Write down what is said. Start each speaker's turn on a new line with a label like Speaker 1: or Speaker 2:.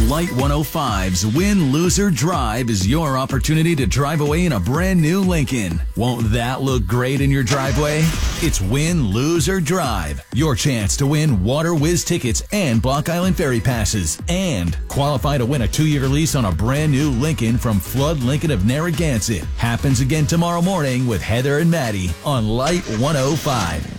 Speaker 1: Light 105's Win Loser Drive is your opportunity to drive away in a brand new Lincoln. Won't that look great in your driveway? It's Win Loser Drive, your chance to win Water Whiz tickets and Block Island Ferry passes, and qualify to win a 2-year lease on a brand new Lincoln from Flood Lincoln of Narragansett. Happens again tomorrow morning with Heather and Maddie on Light 105.